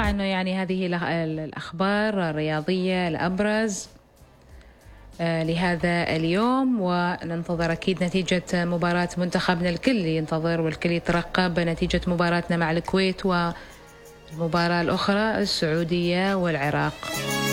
أتوقع أنه يعني هذه الأخبار الرياضية الأبرز لهذا اليوم، وننتظر أكيد نتيجة مباراة منتخبنا. الكل ينتظر والكل يترقب نتيجة مباراتنا مع الكويت والمباراة الأخرى السعودية والعراق.